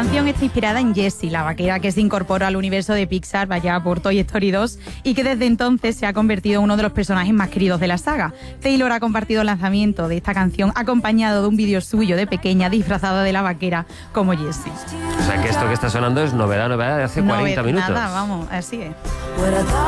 canción está inspirada en Jessie, la vaquera que se incorporó al universo de Pixar vaya por Toy Story 2 y que desde entonces se ha convertido en uno de los personajes más queridos de la saga. Taylor ha compartido el lanzamiento de esta canción acompañado de un vídeo suyo de pequeña disfrazada de la vaquera como Jessie. O sea que esto que está sonando es novedad de hace 40 minutos. Nada, vamos, así es.